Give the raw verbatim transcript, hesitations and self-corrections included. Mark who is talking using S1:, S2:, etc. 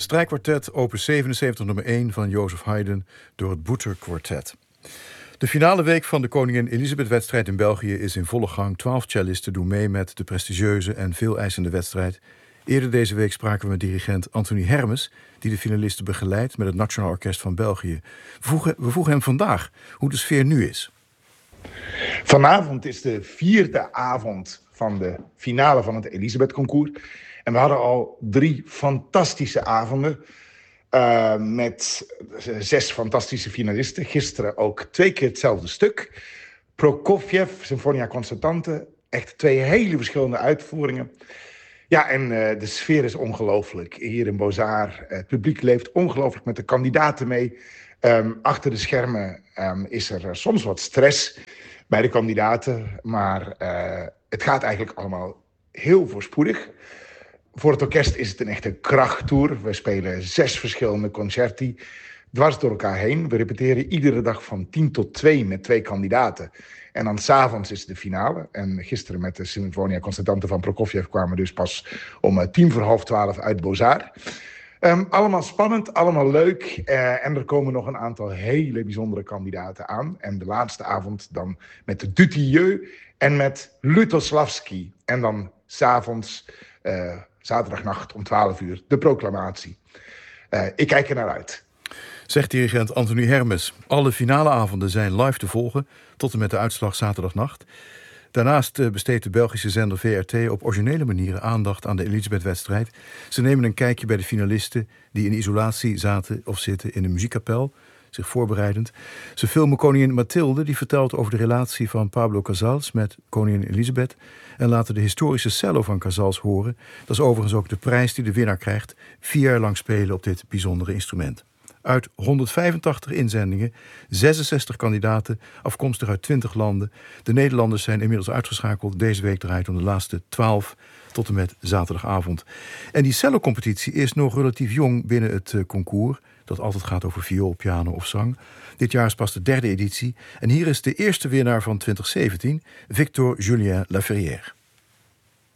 S1: Strijkkwartet, opus zevenenzeventig, nummer één van Joseph Haydn door het Boeter Quartet. De finale week van de Koningin Elisabeth-wedstrijd in België is in volle gang. Twaalf cellisten doen mee met de prestigieuze en veel eisende wedstrijd. Eerder deze week spraken we met dirigent Anthony Hermes, die de finalisten begeleidt met het Nationaal Orkest van België. We vroegen, we vroegen hem vandaag hoe de sfeer nu is.
S2: Vanavond is de vierde avond van de finale van het Elisabeth-concours. En we hadden al drie fantastische avonden uh, met zes fantastische finalisten. Gisteren ook twee keer hetzelfde stuk. Prokofjev, Sinfonia Concertante. Echt twee hele verschillende uitvoeringen. Ja, en uh, de sfeer is ongelooflijk. Hier in Beaux-Arts, uh, het publiek leeft ongelooflijk met de kandidaten mee. Um, achter de schermen um, is er uh, soms wat stress bij de kandidaten. Maar uh, het gaat eigenlijk allemaal heel voorspoedig. Voor het orkest is het een echte krachttour. We spelen zes verschillende concerti dwars door elkaar heen. We repeteren iedere dag van tien tot twee met twee kandidaten. En dan 's avonds is de finale. En gisteren met de Sinfonia Concertante van Prokofjev kwamen we dus pas om uh, tien voor half twaalf uit Beaux-Arts. Um, allemaal spannend, allemaal leuk. Uh, en er komen nog een aantal hele bijzondere kandidaten aan. En de laatste avond dan met de Dutilleux en met Lutosławski. En dan 's avonds, uh, zaterdagnacht om twaalf uur, de proclamatie. Uh, ik kijk er naar uit.
S1: Zegt dirigent Anthony Hermes. Alle finaleavonden zijn live te volgen, tot en met de uitslag zaterdagnacht. Daarnaast besteedt de Belgische zender V R T op originele manieren aandacht aan de Elisabeth-wedstrijd. Ze nemen een kijkje bij de finalisten die in isolatie zaten of zitten in een muziekkapel, zich voorbereidend. Ze filmen koningin Mathilde, die vertelt over de relatie van Pablo Casals met koningin Elisabeth, en laten de historische cello van Casals horen. Dat is overigens ook de prijs die de winnaar krijgt, vier jaar lang spelen op dit bijzondere instrument. Uit honderdvijfentachtig inzendingen, zesenzestig kandidaten, afkomstig uit twintig landen. De Nederlanders zijn inmiddels uitgeschakeld. Deze week draait om de laatste twaalf tot en met zaterdagavond. En die cello-competitie is nog relatief jong binnen het uh, concours, dat altijd gaat over viool, piano of zang. Dit jaar is pas de derde editie. En hier is de eerste winnaar van twintig zeventien, Victor Julien Laferrière.